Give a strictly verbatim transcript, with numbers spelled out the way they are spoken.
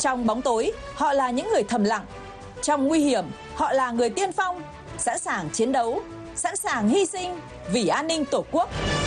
Trong bóng tối, họ là những người thầm lặng. Trong nguy hiểm, họ là người tiên phong, sẵn sàng chiến đấu, sẵn sàng hy sinh vì an ninh Tổ quốc.